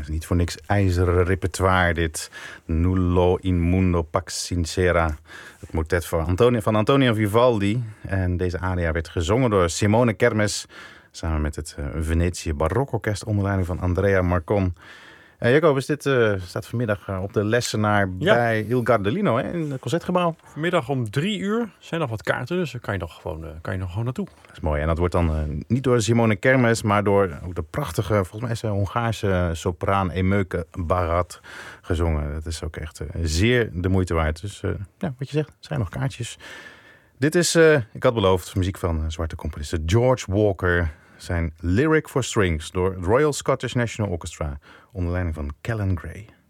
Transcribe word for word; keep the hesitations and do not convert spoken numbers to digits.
is niet voor niks ijzeren repertoire dit. Nullo in mundo pax sincera. Het motet van Antonio, van Antonio Vivaldi. En deze aria werd gezongen door Simone Kermes. Samen met het uh, Venetië Barokorkest onder leiding van Andrea Marcon. Uh, Jacobus, dit uh, staat vanmiddag uh, op de lessenaar ja. bij Il Gardellino, hè, in het Concertgebouw. Vanmiddag om drie uur zijn nog wat kaarten, dus daar kan je nog gewoon, uh, kan je nog gewoon naartoe. Dat is mooi. En dat wordt dan uh, niet door Simone Kermes, maar door ook de prachtige, volgens mij is ze Hongaarse sopraan Emeuke Barat gezongen. Dat is ook echt uh, zeer de moeite waard. Dus uh, ja, wat je zegt, er zijn nog kaartjes. Dit is, uh, ik had beloofd, muziek van uh, zwarte componisten George Walker. Zijn Lyric for Strings door het Royal Scottish National Orchestra onder leiding van Callan Gray.